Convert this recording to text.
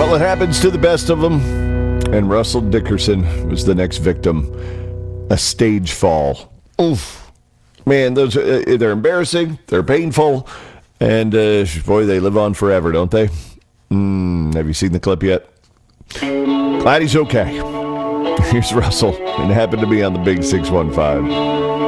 Well, it happens to the best of them. And Russell Dickerson was the next victim. A stage fall. Oof. Man, those they're embarrassing. They're painful. And, boy, they live on forever, don't they? Have you seen the clip yet? Glad he's okay. Here's Russell. It happened to be on the Big 615.